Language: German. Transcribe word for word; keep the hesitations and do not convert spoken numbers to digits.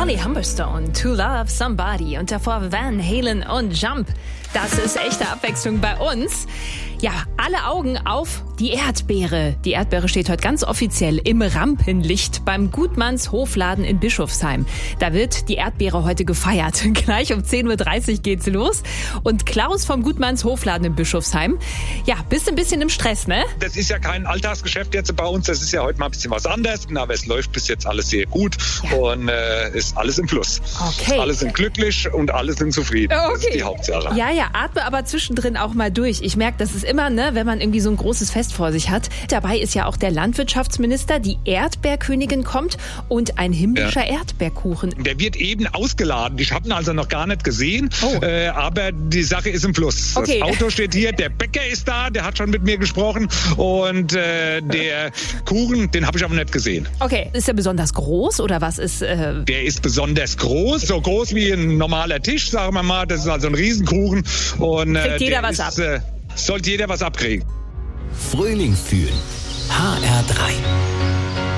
Holly Humberstone, To Love Somebody und davor Van Halen und Jump. Das ist echte Abwechslung bei uns. Ja, alle Augen auf die Erdbeere. Die Erdbeere steht heute ganz offiziell im Rampenlicht beim Gutmanns Hofladen in Bischofsheim. Da wird die Erdbeere heute gefeiert. Gleich um zehn Uhr dreißig geht's los. Und Klaus vom Gutmanns Hofladen in Bischofsheim, ja, bist ein bisschen im Stress, ne? Das ist ja kein Alltagsgeschäft jetzt bei uns. Das ist ja heute mal ein bisschen was anderes. Aber es läuft bis jetzt alles sehr gut. Ja. Und äh, ist alles im Fluss. Okay. Alle sind glücklich und alle sind zufrieden. Okay. Das ist die Hauptsache. Ja, ja, atme aber zwischendrin auch mal durch. Ich merke, das ist immer, ne, wenn man irgendwie so ein großes Fest vor sich hat. Dabei ist ja auch der Landwirtschaftsminister, die Erdbeerkönigin kommt und ein himmlischer ja. Erdbeerkuchen. Der wird eben ausgeladen. Ich habe ihn also noch gar nicht gesehen, oh. äh, aber die Sache ist im Fluss. Okay. Das Auto steht hier, der Bäcker ist da, der hat schon mit mir gesprochen und äh, der Kuchen, den habe ich aber nicht gesehen. Okay, ist der besonders groß oder was ist? Äh der ist besonders groß, so groß wie ein normaler Tisch, sagen wir mal. Das ist also ein Riesenkuchen. Und, äh, Kriegt jeder was ist, ab? Äh, sollte jeder was abkriegen. Frühling fühlen. H R drei.